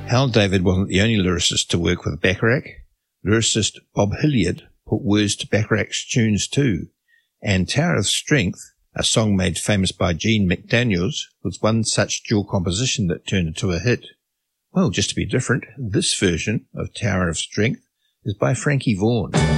Hal David wasn't the only lyricist to work with Bacharach. Lyricist Bob Hilliard put words to Bacharach's tunes too, and Tower of Strength, a song made famous by Gene McDaniels, was one such dual composition that turned into a hit. Well, just to be different, this version of Tower of Strength is by Frankie Vaughan.